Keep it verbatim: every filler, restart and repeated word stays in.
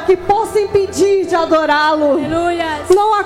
que possa impedir de adorá-lo. Aleluia. Não há